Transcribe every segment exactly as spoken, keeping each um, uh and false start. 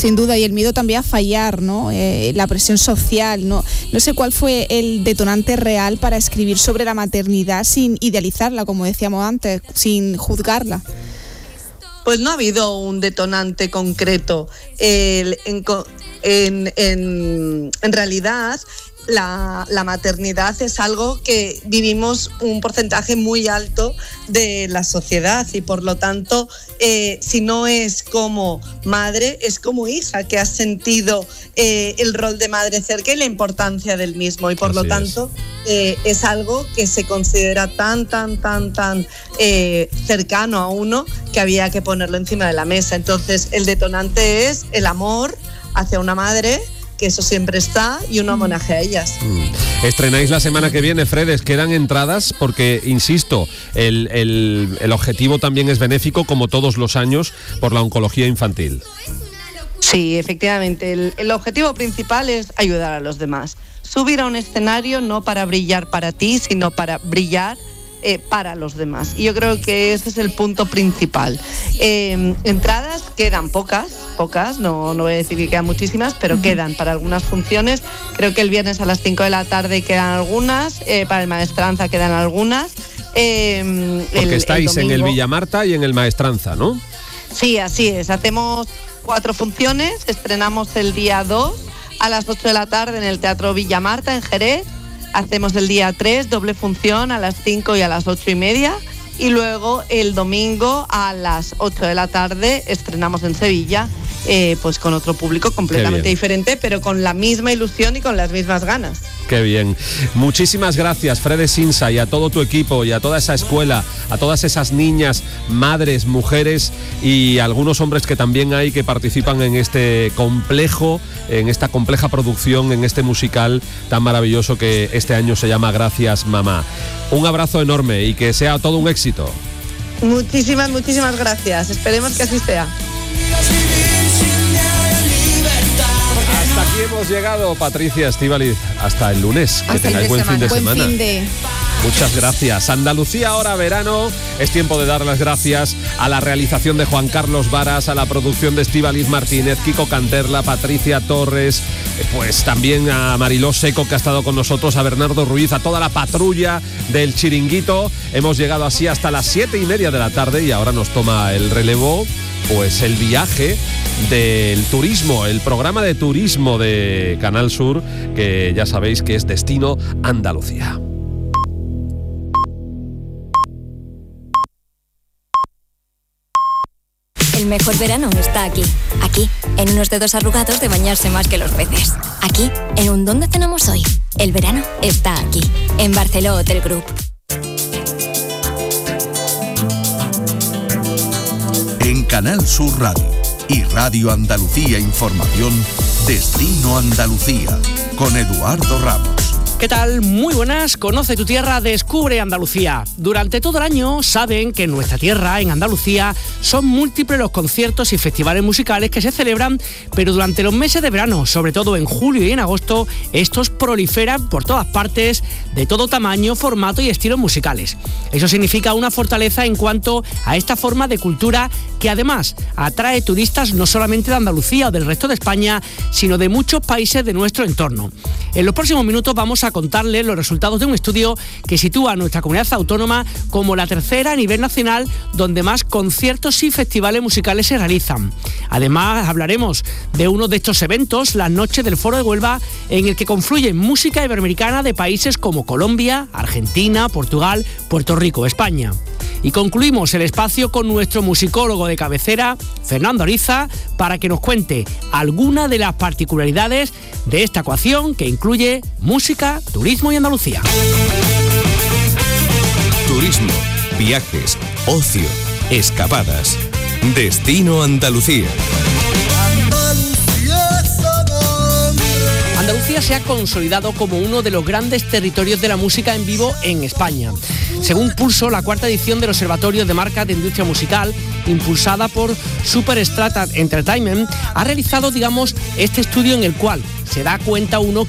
Sin duda, y el miedo también a fallar, ¿no? Eh, la presión social, ¿no? No sé cuál fue el detonante real para escribir sobre la maternidad sin idealizarla, como decíamos antes, sin juzgarla. Pues no ha habido un detonante concreto. El, en, en, en, en realidad, la, la maternidad es algo que vivimos un porcentaje muy alto de la sociedad y por lo tanto, eh, si no es como madre, es como hija, que has sentido eh, el rol de madre cerca y la importancia del mismo y por Así lo tanto es. Eh, es algo que se considera tan, tan, tan, tan eh, cercano a uno que había que ponerlo encima de la mesa. Entonces, el detonante es el amor hacia una madre, que eso siempre está, y un homenaje a ellas. Mm. Estrenáis la semana que viene, Fredes, quedan entradas porque, insisto, el, el, el objetivo también es benéfico, como todos los años, por la oncología infantil. Sí, efectivamente, el, el objetivo principal es ayudar a los demás. Subir a un escenario no para brillar para ti, sino para brillar Eh, para los demás. Y yo creo que ese es el punto principal. Eh, entradas quedan pocas, pocas, no, no voy a decir que quedan muchísimas, pero uh-huh. quedan para algunas funciones. Creo que el viernes a las cinco de la tarde quedan algunas, eh, para el Maestranza quedan algunas. Eh, Porque el, estáis el en el Villamarta y en el Maestranza, ¿no? Sí, así es. Hacemos cuatro funciones, estrenamos el día dos a las ocho de la tarde en el Teatro Villamarta, en Jerez. Hacemos el día tres, doble función a las cinco y a las ocho y media. Y luego el domingo a las ocho de la tarde estrenamos en Sevilla, eh, pues con otro público completamente diferente, pero con la misma ilusión y con las mismas ganas. Qué bien. Muchísimas gracias, Fredes Insa, y a todo tu equipo y a toda esa escuela, a todas esas niñas, madres, mujeres y algunos hombres que también hay que participan en este complejo, en esta compleja producción, en este musical tan maravilloso que este año se llama Gracias, Mamá. Un abrazo enorme y que sea todo un éxito. Muchísimas, muchísimas gracias. Esperemos que así sea. Hasta aquí hemos llegado, Patricia, Estíbaliz. Hasta el lunes. Hasta que tengáis buen fin de buen semana. Fin de... Muchas gracias. Andalucía ahora verano. Es tiempo de dar las gracias a la realización de Juan Carlos Varas, a la producción de Estíbaliz Martínez, Kiko Canterla, Patricia Torres, pues también a Mariló Seco, que ha estado con nosotros, a Bernardo Ruiz, a toda la patrulla del Chiringuito. Hemos llegado así hasta las siete y media de la tarde y ahora nos toma el relevo, pues el viaje del turismo, el programa de turismo de Canal Sur, que ya sabéis que es Destino Andalucía. El mejor verano está aquí. Aquí, en unos dedos arrugados de bañarse más que los peces. Aquí, en un ¿dónde cenamos hoy? El verano está aquí, en Barceló Hotel Group. En Canal Sur Radio y Radio Andalucía Información, Destino Andalucía, con Eduardo Ramos. ¿Qué tal? Muy buenas. Conoce tu tierra, descubre Andalucía. Durante todo el año saben que en nuestra tierra, en Andalucía, son múltiples los conciertos y festivales musicales que se celebran, pero durante los meses de verano, sobre todo en julio y en agosto, estos proliferan por todas partes, de todo tamaño, formato y estilos musicales. Eso significa una fortaleza en cuanto a esta forma de cultura que además atrae turistas no solamente de Andalucía o del resto de España, sino de muchos países de nuestro entorno. En los próximos minutos vamos a contarles los resultados de un estudio que sitúa a nuestra comunidad autónoma como la tercera a nivel nacional donde más conciertos y festivales musicales se realizan. Además, hablaremos de uno de estos eventos, las Noches del Foro de Huelva, en el que confluyen música iberoamericana de países como Colombia, Argentina, Portugal, Puerto Rico, España. Y concluimos el espacio con nuestro musicólogo de cabecera, Fernando Ariza, para que nos cuente alguna de las particularidades de esta ecuación que incluye música, turismo y Andalucía. Turismo, viajes, ocio, escapadas. Destino Andalucía. Andalucía se ha consolidado como uno de los grandes territorios de la música en vivo en España. Según Pulso, la cuarta edición del Observatorio de Marcas de Industria Musical, impulsada por Superstrata Entertainment, ha realizado, digamos, este estudio en el cual se da cuenta uno que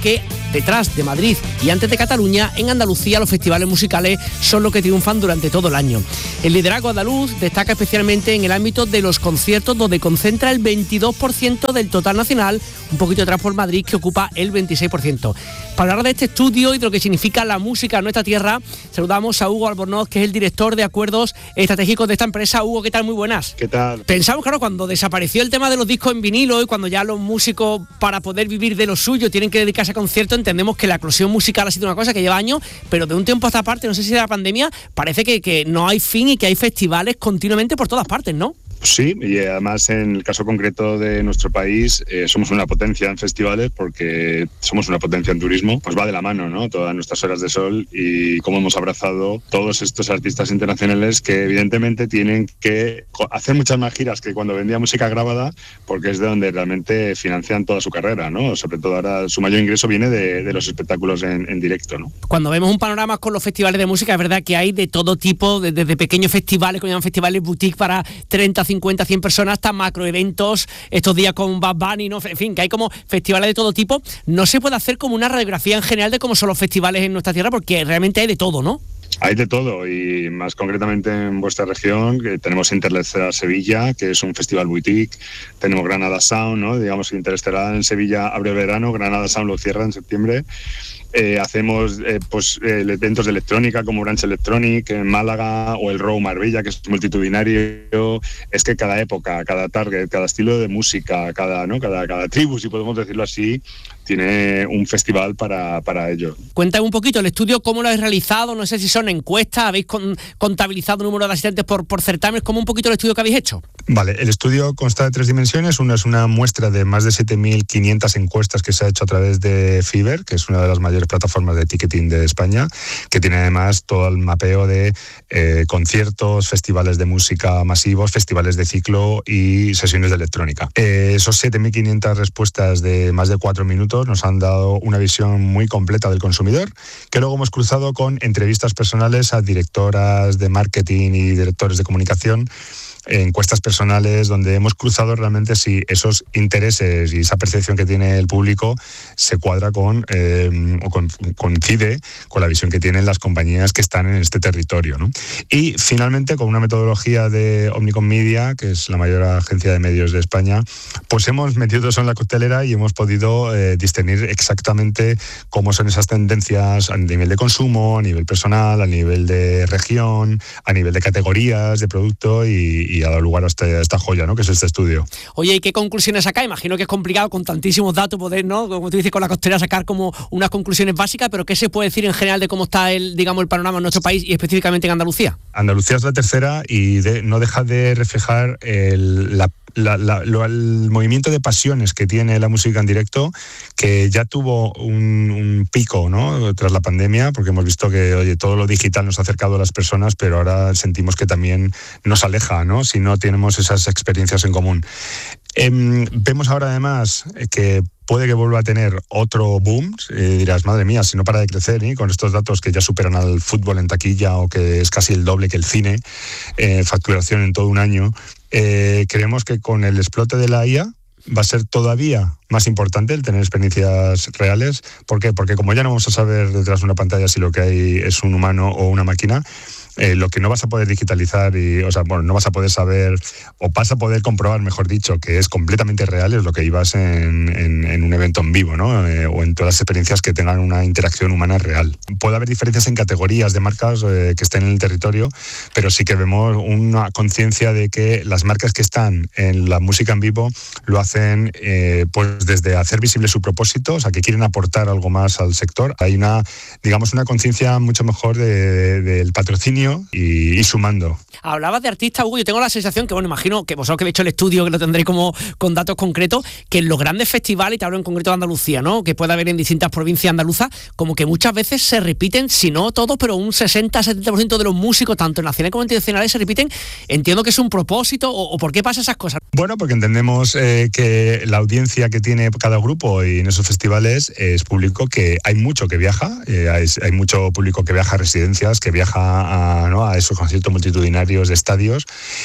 detrás de Madrid y antes de Cataluña, en Andalucía los festivales musicales son los que triunfan durante todo el año. El liderazgo andaluz destaca especialmente en el ámbito de los conciertos, donde concentra el veintidós por ciento del total nacional, un poquito atrás por Madrid, que ocupa el veintiséis por ciento. Para hablar de este estudio y de lo que significa la música en nuestra tierra, saludamos a Hugo Albornoz, que es el director de acuerdos estratégicos de esta empresa. Hugo, ¿qué tal? Muy buenas. ¿Qué tal? Pensamos, claro, cuando desapareció el tema de los discos en vinilo y cuando ya los músicos, para poder vivir de lo suyo, tienen que dedicarse a conciertos, entendemos que la eclosión musical ha sido una cosa que lleva años, pero de un tiempo a esta parte, no sé si de la pandemia, parece que, que no hay fin y que hay festivales continuamente por todas partes, ¿no? Sí, y además en el caso concreto de nuestro país eh, somos una potencia en festivales porque somos una potencia en turismo, pues va de la mano, ¿no? Todas nuestras horas de sol y cómo hemos abrazado todos estos artistas internacionales que evidentemente tienen que hacer muchas más giras que cuando vendía música grabada, porque es de donde realmente financian toda su carrera, ¿no? Sobre todo ahora su mayor ingreso viene de, de los espectáculos en, en directo, ¿no? Cuando vemos un panorama con los festivales de música, es verdad que hay de todo tipo, desde de pequeños festivales, que llaman festivales boutique para treinta, cincuenta, cien personas, hasta macroeventos, estos días con Bad Bunny, ¿no? En fin, que hay como festivales de todo tipo. No se puede hacer como una radiografía en general de cómo son los festivales en nuestra tierra, porque realmente hay de todo, ¿no? Hay de todo, y más concretamente en vuestra región, que tenemos Interestelar Sevilla, que es un festival boutique, tenemos Granada Sound, ¿no? Digamos que Interestelar en Sevilla abre verano, Granada Sound lo cierra en septiembre. Eh, hacemos eh, pues eh, eventos de electrónica como Orange Electronic en Málaga, o el Row Marbella, que es multitudinario. Es que cada época, cada target, cada estilo de música, cada, ¿no? cada, cada tribu, si podemos decirlo así, tiene un festival para, para ello. Cuéntame un poquito el estudio, cómo lo habéis realizado, no sé si son encuestas, habéis con, contabilizado el número de asistentes por, por certámenes, ¿cómo un poquito el estudio que habéis hecho? Vale, el estudio consta de tres dimensiones. Una es una muestra de más de siete mil quinientas encuestas que se ha hecho a través de Fiverr, que es una de las mayores plataformas de ticketing de España, que tiene además todo el mapeo de eh, conciertos, festivales de música masivos, festivales de ciclo y sesiones de electrónica. Eh, esos siete mil quinientas respuestas de más de cuatro minutos nos han dado una visión muy completa del consumidor, que luego hemos cruzado con entrevistas personales a directoras de marketing y directores de comunicación, encuestas personales donde hemos cruzado realmente si esos intereses y esa percepción que tiene el público se cuadra con eh, o con, coincide con la visión que tienen las compañías que están en este territorio, ¿no? Y finalmente, con una metodología de Omnicom Media, que es la mayor agencia de medios de España, pues hemos metido eso en la coctelera y hemos podido eh, discernir exactamente cómo son esas tendencias a nivel de consumo, a nivel personal, a nivel de región, a nivel de categorías de producto, y, y ha dado lugar a, este, a esta joya, ¿no? Que es este estudio. Oye, ¿y qué conclusiones saca? Imagino que es complicado con tantísimos datos poder, ¿no? Como tú dices, con la costelera sacar como unas conclusiones básicas, pero ¿qué se puede decir en general de cómo está el, digamos, el panorama en nuestro país y específicamente en Andalucía? Andalucía es la tercera y de, no deja de reflejar el, la La, la, lo, el movimiento de pasiones que tiene la música en directo, que ya tuvo un, un pico, ¿no? Tras la pandemia, porque hemos visto que, oye, todo lo digital nos ha acercado a las personas, pero ahora sentimos que también nos aleja, ¿no? Si no tenemos esas experiencias en común. Eh, vemos ahora además que puede que vuelva a tener otro boom. Eh, dirás, madre mía, si no para de crecer, ¿eh? Con estos datos que ya superan al fútbol en taquilla, o que es casi el doble que el cine, eh, facturación en todo un año. Eh, creemos que con el explote de la I A va a ser todavía más importante el tener experiencias reales. ¿Por qué? Porque como ya no vamos a saber detrás de una pantalla si lo que hay es un humano o una máquina, eh, lo que no vas a poder digitalizar, y, o sea, bueno, no vas a poder saber, o vas a poder comprobar, mejor dicho, que es completamente real, es lo que ibas en, en, en un evento en vivo, ¿no? Eh, o en todas las experiencias que tengan una interacción humana real. Puede haber diferencias en categorías de marcas eh, que estén en el territorio, pero sí que vemos una conciencia de que las marcas que están en la música en vivo lo hacen eh, pues desde hacer visible su propósito, o sea, que quieren aportar algo más al sector. Hay una, digamos, una conciencia mucho mejor de, de, del patrocinio y, y sumando. Hablabas de artistas, Hugo, yo tengo la sensación que, bueno, imagino que vosotros que habéis hecho el estudio, que lo tendréis como con datos concretos, que en los grandes festivales, y te hablo en concreto de Andalucía, ¿no? Que puede haber en distintas provincias andaluzas, como que muchas veces se repiten, si no todos, pero un sesenta a setenta por ciento de los músicos, tanto nacionales como internacionales, se repiten. Entiendo que es un propósito, o, o ¿por qué pasa esas cosas? Bueno, porque entendemos eh, que la audiencia que tiene cada grupo y en esos festivales es público que hay mucho que viaja, eh, hay, hay mucho público que viaja a residencias, que viaja a, ¿no? a esos conciertos multitudinarios de estadios,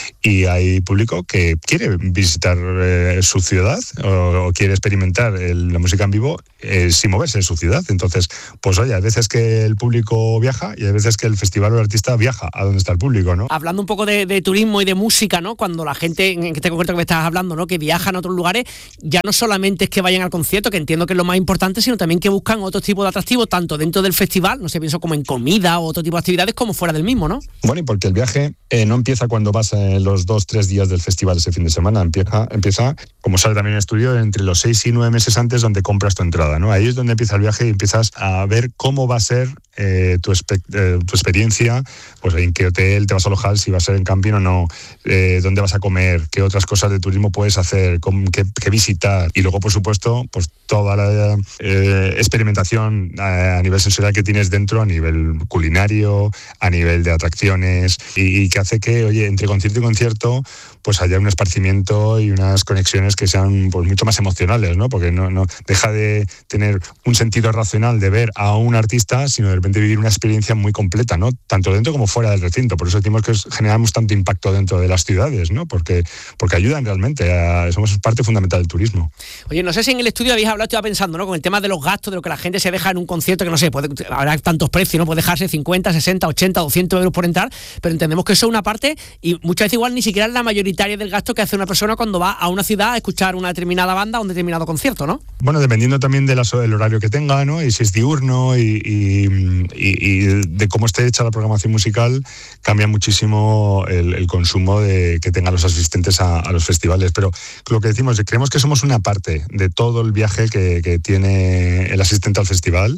y hay público que quiere visitar eh, su ciudad o, o quiere experimentar el, la música en vivo eh, sin moverse de su ciudad. Entonces, pues oye, hay veces que el público viaja y hay veces que el festival o el artista viaja a donde está el público, ¿no? Hablando un poco de, de turismo y de música, ¿no? Cuando la gente, en este concreto que me estás hablando, ¿no? Que viajan a otros lugares, ya no solamente es que vayan al concierto, que entiendo que es lo más importante, sino también que buscan otro tipo de atractivos, tanto dentro del festival, no sé, pienso como en comida o otro tipo de actividades, como fuera del mismo, ¿no? Bueno, y porque el viaje eh, no empieza cuando vas en los dos, tres días del festival ese fin de semana, empieza, empieza como sale también en el estudio, entre los seis y nueve meses antes, donde compras tu entrada, ¿no? Ahí es donde empieza el viaje y empiezas a ver cómo va a ser eh, tu, espe- eh, tu experiencia, pues en qué hotel te vas a alojar, si va a ser en camping o no, eh, dónde vas a comer, qué otras cosas de turismo puedes hacer, con, qué, qué visitar, y luego, por supuesto, pues toda la eh, experimentación a, a nivel sensorial que tienes dentro, a nivel culinario, a nivel de atracciones, y, y que hace que, oye, entre concierto y concierto, pues haya un esparcimiento y unas conexiones que sean pues mucho más emocionales, ¿no? Porque no, no deja de tener un sentido racional de ver a un artista, sino de repente vivir una experiencia muy completa, ¿no? Tanto dentro como fuera del recinto. Por eso decimos que generamos tanto impacto dentro de las ciudades, ¿no? Porque, porque ayudan realmente, a, somos parte fundamental del turismo. Oye, no sé si en el estudio habéis hablado, estaba pensando, ¿no? Con el tema de los gastos, de lo que la gente se deja en un concierto, que no sé, puede, habrá tantos precios, ¿no? Puede dejarse cincuenta, sesenta, ochenta, doscientos euros por entrar, pero entendemos que eso es una parte, y muchas veces igual ni siquiera es la mayoritaria del gasto que hace una persona cuando va a una ciudad a escuchar una determinada banda o un determinado concierto, ¿no? Bueno, dependiendo también del horario que tenga, ¿no? Y si es diurno y, y, y, y de cómo esté hecha la programación musical, cambia muchísimo el, el consumo de, que tengan los asistentes a, a los festivales. Pero lo que decimos, creemos que somos una parte de todo el viaje que, que tiene el asistente al festival,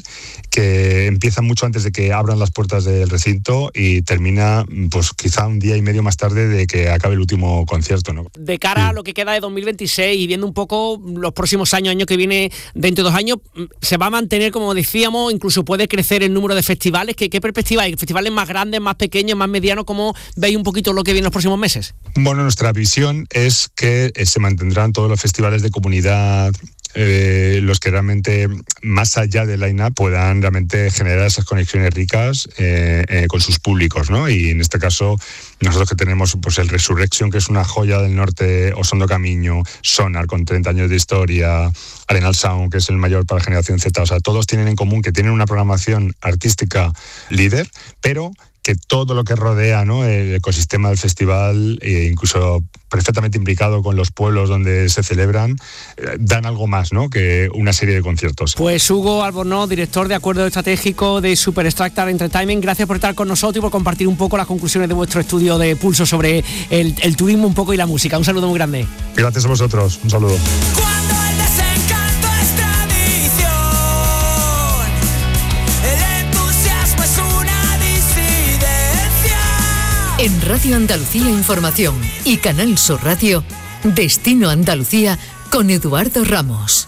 que empieza mucho antes de que abran las puertas del recinto y termina, pues quizá un día y medio más tarde de que acabe el último concierto, ¿no? De cara a lo que queda de dos mil veintiséis y viendo un poco los próximos años, año que viene, dentro de dos años, ¿se va a mantener, como decíamos, incluso puede crecer el número de festivales? ¿Qué, qué perspectiva hay? ¿Festivales más grandes, más pequeños, más medianos? ¿Cómo veis un poquito lo que viene en los próximos meses? Bueno, nuestra visión es que eh, se mantendrán todos los festivales de comunidad, Eh, los que realmente, más allá del line-up, puedan realmente generar esas conexiones ricas eh, eh, con sus públicos, ¿no? Y en este caso, nosotros que tenemos pues el Resurrection, que es una joya del norte, Osondo Camiño, Sonar, con treinta años de historia, Arenal Sound, que es el mayor para la generación Z, o sea, todos tienen en común que tienen una programación artística líder, pero que todo lo que rodea, ¿no? El ecosistema del festival, e incluso perfectamente implicado con los pueblos donde se celebran, eh, dan algo más, ¿no? Que una serie de conciertos. Pues Hugo Albornoz, director de Acuerdo Estratégico de Superstructure Entertainment, gracias por estar con nosotros y por compartir un poco las conclusiones de vuestro estudio de pulso sobre el, el turismo un poco y la música. Un saludo muy grande. Gracias a vosotros, un saludo. En Radio Andalucía Información y Canal Sur Radio, Destino Andalucía con Eduardo Ramos.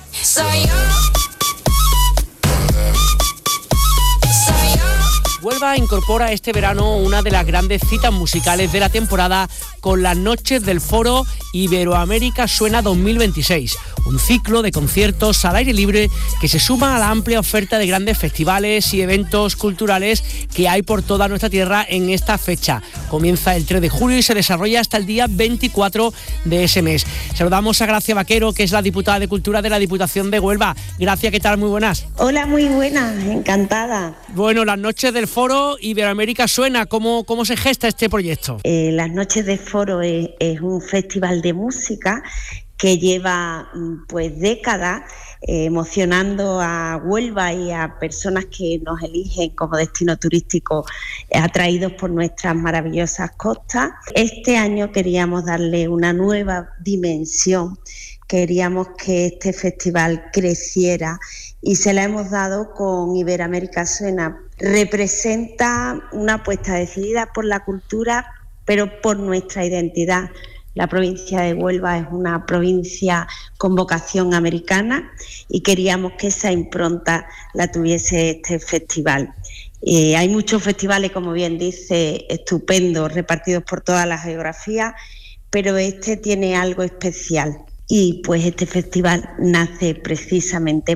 Huelva incorpora este verano una de las grandes citas musicales de la temporada con las Noches del Foro Iberoamérica Suena dos mil veintiséis, un ciclo de conciertos al aire libre que se suma a la amplia oferta de grandes festivales y eventos culturales que hay por toda nuestra tierra en esta fecha. Comienza el tres de julio y se desarrolla hasta el día veinticuatro de ese mes. Saludamos a Gracia Vaquero, que es la diputada de Cultura de la Diputación de Huelva. Gracia, ¿qué tal? Muy buenas. Hola, muy buenas, encantada. Bueno, las Noches del Foro Iberoamérica Suena, ¿cómo, cómo se gesta este proyecto? Eh, las Noches del Foro es, es un festival de música que lleva pues décadas eh, emocionando a Huelva y a personas que nos eligen como destino turístico eh, atraídos por nuestras maravillosas costas. Este año queríamos darle una nueva dimensión, queríamos que este festival creciera y se la hemos dado con Iberoamérica Suena. Representa una apuesta decidida por la cultura, pero por nuestra identidad. La provincia de Huelva es una provincia con vocación americana y queríamos que esa impronta la tuviese este festival. Eh, hay muchos festivales, como bien dice, estupendos, repartidos por toda la geografía, pero este tiene algo especial. Y pues este festival nace precisamente para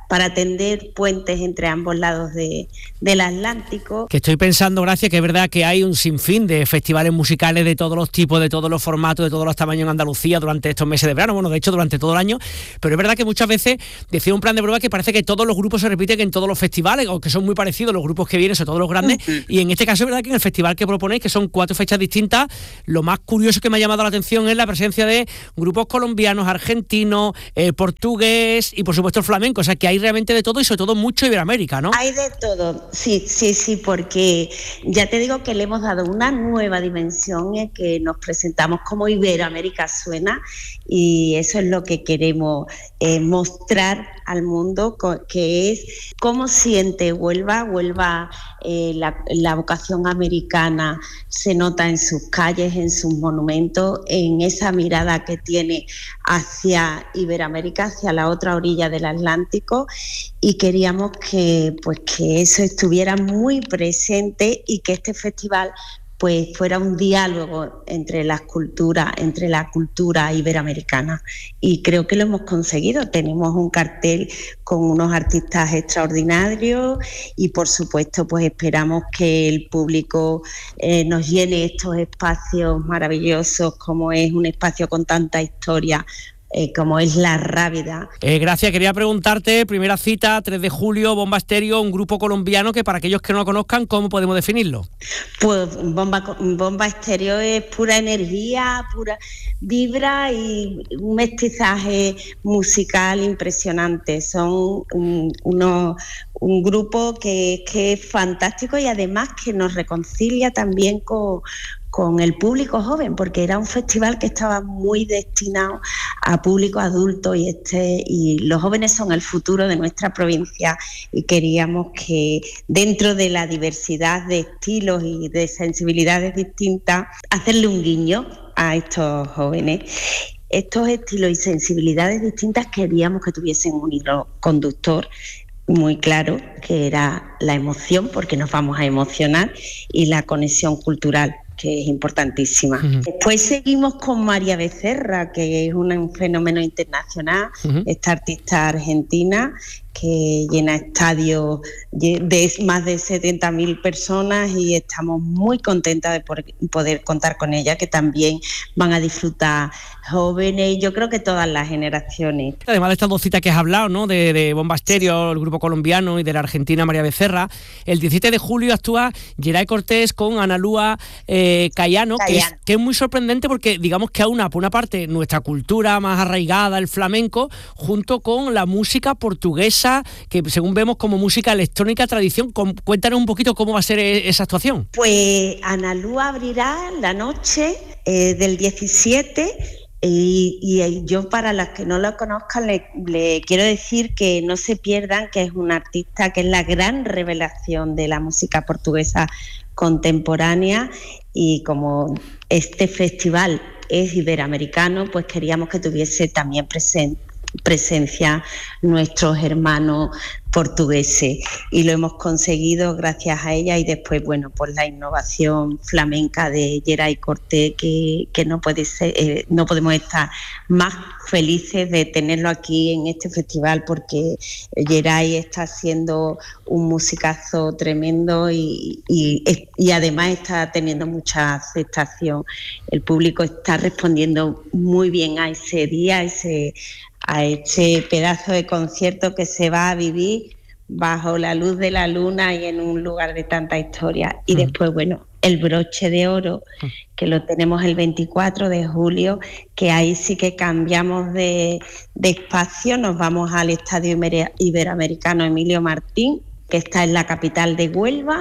para tender puentes entre ambos lados de, del Atlántico. Que estoy pensando, Gracia, que es verdad que hay un sinfín de festivales musicales de todos los tipos, de todos los formatos, de todos los tamaños en Andalucía durante estos meses de verano, bueno, de hecho durante todo el año, pero es verdad que muchas veces decía un plan de prueba que parece que todos los grupos se repiten en todos los festivales, o que son muy parecidos los grupos que vienen, sobre todo los grandes, uh-huh. y en este caso es verdad que en el festival que proponéis, que son cuatro fechas distintas, lo más curioso que me ha llamado la atención es la presencia de grupos colombianos, argentinos, eh, portugués y por supuesto el flamenco, o sea que hay realmente de todo y sobre todo mucho Iberoamérica, ¿no? Hay de todo, sí, sí, sí, porque ya te digo que le hemos dado una nueva dimensión en que nos presentamos como Iberoamérica suena, y eso es lo que queremos eh, mostrar al mundo, que es cómo siente Huelva. Huelva, eh, la, la vocación americana se nota en sus calles, en sus monumentos, en esa mirada que tiene hacia Iberoamérica, hacia la otra orilla del Atlántico, y queríamos que, pues, que eso estuviera muy presente y que este festival pues fuera un diálogo entre las culturas, entre la cultura iberoamericana, y creo que lo hemos conseguido. Tenemos un cartel con unos artistas extraordinarios y por supuesto pues esperamos que el público eh, nos llene estos espacios maravillosos, como es un espacio con tanta historia Eh, como es La Rábida. Eh, gracias, quería preguntarte, primera cita, tres de julio, Bomba Estéreo, un grupo colombiano que para aquellos que no lo conozcan, ¿cómo podemos definirlo? Pues Bomba, Bomba Estéreo es pura energía, pura vibra y un mestizaje musical impresionante. Son un, unos, un grupo que, que es fantástico y además que nos reconcilia también con con el público joven, porque era un festival que estaba muy destinado a público adulto y este y los jóvenes son el futuro de nuestra provincia, y queríamos que dentro de la diversidad de estilos y de sensibilidades distintas hacerle un guiño a estos jóvenes. Estos estilos y sensibilidades distintas queríamos que tuviesen un hilo conductor muy claro, que era la emoción, porque nos vamos a emocionar, y la conexión cultural, que es importantísima. Uh-huh. Después seguimos con María Becerra, que es un, un fenómeno internacional, uh-huh. esta artista argentina que llena estadios de más de setenta mil personas, y estamos muy contentas de poder contar con ella, que también van a disfrutar jóvenes y yo creo que todas las generaciones. Además de estas dos citas que has hablado, ¿no? De, de Bomba Estéreo, el grupo colombiano, y de la argentina María Becerra, el diecisiete de julio actúa Geray Cortés con Analúa eh, Cayano, que es, que es muy sorprendente porque digamos que aúna por una parte nuestra cultura más arraigada, el flamenco, junto con la música portuguesa, que según vemos como música electrónica tradición. Cuéntanos un poquito cómo va a ser esa actuación. Pues Analúa abrirá la noche eh, del diecisiete, y, y yo, para las que no lo conozcan, le, le quiero decir que no se pierdan que es una artista que es la gran revelación de la música portuguesa contemporánea, y como este festival es iberoamericano, pues queríamos que tuviese también presente presencia nuestros hermanos portugueses, y lo hemos conseguido gracias a ella, y después bueno pues la innovación flamenca de Geray Cortés, que, que no puede ser, eh, no podemos estar más felices de tenerlo aquí en este festival, porque Geray está haciendo un musicazo tremendo y, y, y además está teniendo mucha aceptación. El público está respondiendo muy bien a ese día, a ese a este pedazo de concierto que se va a vivir bajo la luz de la luna y en un lugar de tanta historia. Y uh-huh. después, bueno, el broche de oro, que lo tenemos el veinticuatro de julio, que ahí sí que cambiamos de, de espacio, nos vamos al Estadio Iberoamericano Emilio Martín, que está en la capital de Huelva,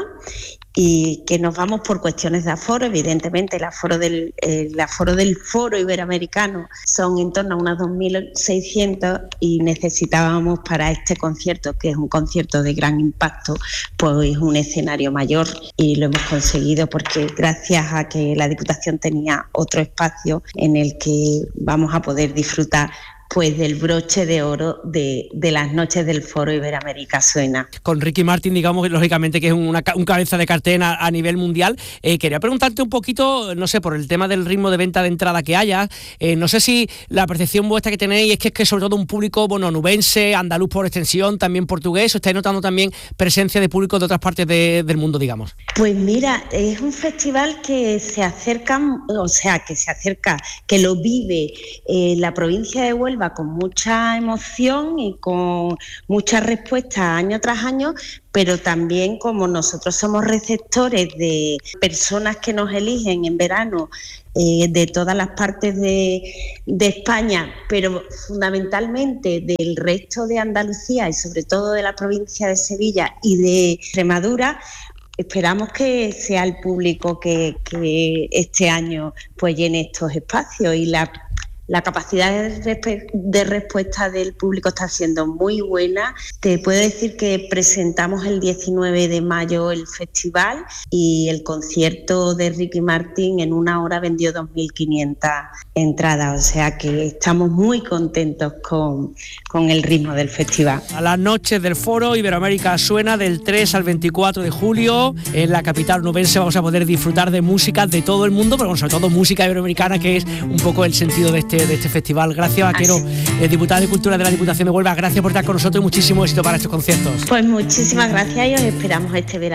y que nos vamos por cuestiones de aforo. Evidentemente el aforo del, el aforo del foro iberoamericano son en torno a unas dos mil seiscientos, y necesitábamos para este concierto, que es un concierto de gran impacto, pues un escenario mayor, y lo hemos conseguido porque gracias a que la Diputación tenía otro espacio en el que vamos a poder disfrutar pues del broche de oro de, de las noches del Foro Iberoamérica Suena. Con Ricky Martin, digamos, lógicamente que es una, un cabeza de cartel a, a nivel mundial. Eh, quería preguntarte un poquito, no sé, por el tema del ritmo de venta de entrada que haya, eh, no sé si la percepción vuestra que tenéis es que es que sobre todo un público, bueno, nubense, andaluz por extensión, también portugués, o estáis notando también presencia de público de otras partes de, del mundo, digamos. Pues mira, es un festival que se acerca, o sea, que se acerca, que lo vive eh, la provincia de Huelva con mucha emoción y con mucha respuesta año tras año, pero también como nosotros somos receptores de personas que nos eligen en verano eh, de todas las partes de, de España, pero fundamentalmente del resto de Andalucía y sobre todo de la provincia de Sevilla y de Extremadura, esperamos que sea el público que, que este año pues llene estos espacios, y la La capacidad de, resp- de respuesta del público está siendo muy buena. Te puedo decir que presentamos el diecinueve de mayo el festival y el concierto de Ricky Martin en una hora vendió dos mil quinientas entradas, o sea que estamos muy contentos con, con el ritmo del festival. A las noches del Foro Iberoamérica Suena del tres al veinticuatro de julio en la capital nubense vamos a poder disfrutar de música de todo el mundo, pero sobre todo música iberoamericana, que es un poco el sentido de este de este festival. Gracias, Vaquero, eh, diputada de Cultura de la Diputación de Huelva, gracias por estar con nosotros y muchísimo éxito para estos conciertos. Pues muchísimas gracias y os esperamos este verano.